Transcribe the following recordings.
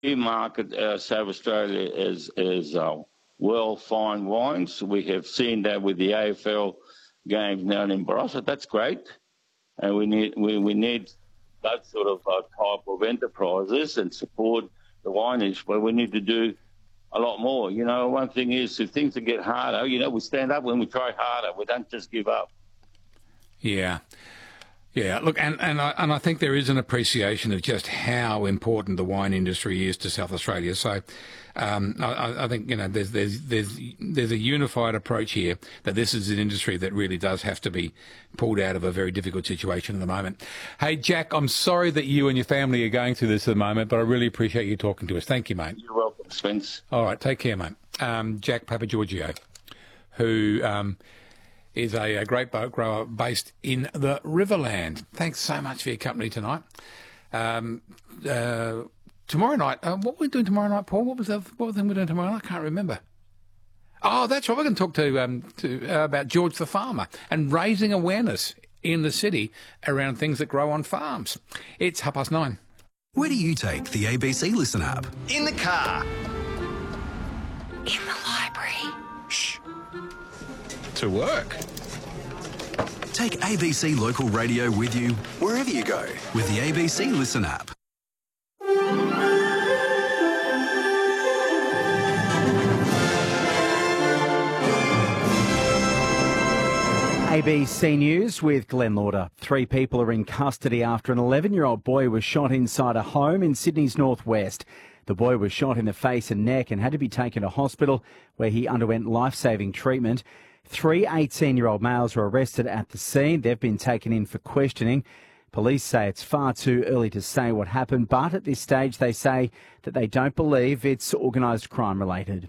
We market South Australia as well-fine wines. We have seen that with the AFL games now in Barossa. That's great, and we need that sort of type of enterprises and support the wine industry. But we need to do a lot more. You know, one thing is if things get harder, you know, we stand up when we try harder. We don't just give up. Yeah. Yeah, look, and I think there is an appreciation of just how important the wine industry is to South Australia. So, I think, you know, there's a unified approach here that this is an industry that really does have to be pulled out of a very difficult situation at the moment. Hey, Jack, I'm sorry that you and your family are going through this at the moment, but I really appreciate you talking to us. Thank you, mate. You're welcome, Spence. All right, take care, mate. Jack Papagiorgio, who is a grape boat grower based in the Riverland. Thanks so much for your company tonight. Tomorrow night, what were we doing tomorrow night, Paul? What was the thing we're doing tomorrow night? I can't remember. Oh, that's right. We're going to talk to about George the farmer and raising awareness in the city around things that grow on farms. It's 9:30. Where do you take the ABC Listen app? In the car. In the library. Shh. To work. Take ABC Local Radio with you wherever you go with the ABC Listen app. ABC News with Glenn Lauder. 3 people are in custody after an 11-year-old boy was shot inside a home in Sydney's northwest. The boy was shot in the face and neck and had to be taken to hospital where he underwent life-saving treatment. 3 18-year-old males were arrested at the scene. They've been taken in for questioning. Police say it's far too early to say what happened, but at this stage they say that they don't believe it's organised crime related.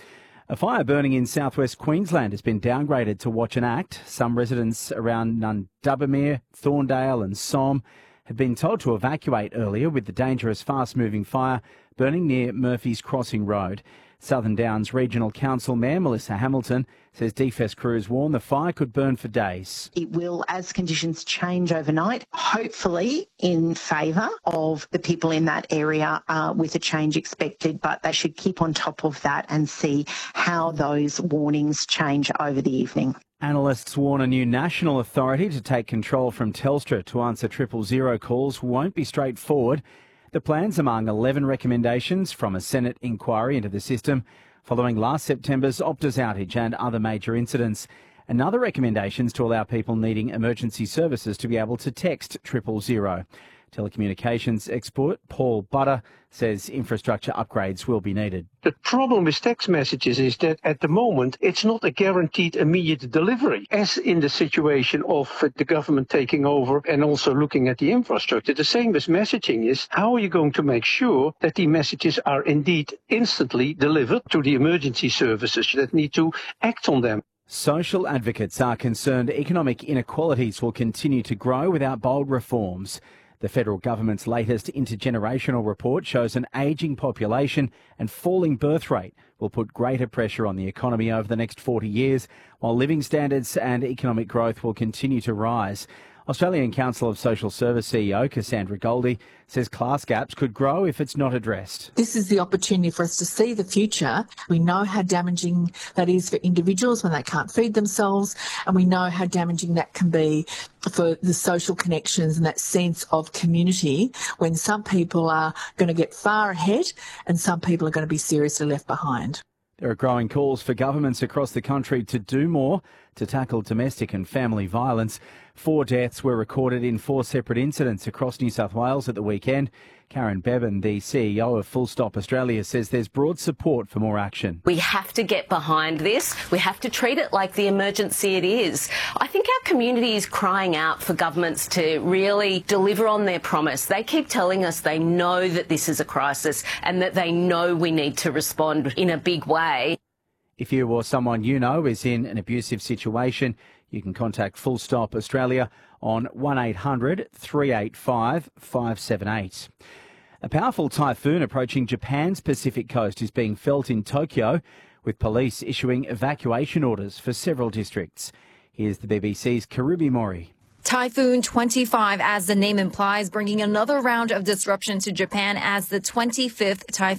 A fire burning in southwest Queensland has been downgraded to watch and act. Some residents around Nundubbermere, Thorndale and Somme have been told to evacuate earlier with the dangerous fast-moving fire burning near Murphy's Crossing Road. Southern Downs Regional Council Mayor Melissa Hamilton says DFES crews warn the fire could burn for days. It will, as conditions change overnight, hopefully in favour of the people in that area with a change expected, but they should keep on top of that and see how those warnings change over the evening. Analysts warn a new national authority to take control from Telstra to answer 000 calls won't be straightforward. The plan's among 11 recommendations from a Senate inquiry into the system following last September's Optus outage and other major incidents. Another recommendation is to allow people needing emergency services to be able to text 000. Telecommunications expert Paul Butter says infrastructure upgrades will be needed. The problem with text messages is that at the moment it's not a guaranteed immediate delivery. As in the situation of the government taking over and also looking at the infrastructure, the same with messaging is how are you going to make sure that the messages are indeed instantly delivered to the emergency services that need to act on them. Social advocates are concerned economic inequalities will continue to grow without bold reforms. The federal government's latest intergenerational report shows an ageing population and falling birth rate will put greater pressure on the economy over the next 40 years, while living standards and economic growth will continue to rise. Australian Council of Social Service CEO Cassandra Goldie says class gaps could grow if it's not addressed. This is the opportunity for us to see the future. We know how damaging that is for individuals when they can't feed themselves, and we know how damaging that can be for the social connections and that sense of community when some people are going to get far ahead and some people are going to be seriously left behind. There are growing calls for governments across the country to do more to tackle domestic and family violence. 4 deaths were recorded in 4 separate incidents across New South Wales at the weekend. Karen Bevan, the CEO of Full Stop Australia, says there's broad support for more action. We have to get behind this. We have to treat it like the emergency it is. I think our community is crying out for governments to really deliver on their promise. They keep telling us they know that this is a crisis and that they know we need to respond in a big way. If you or someone you know is in an abusive situation, you can contact Full Stop Australia on 1800 385 578. A powerful typhoon approaching Japan's Pacific coast is being felt in Tokyo, with police issuing evacuation orders for several districts. Here's the BBC's Karubi Mori. Typhoon 25, as the name implies, bringing another round of disruption to Japan as the 25th typhoon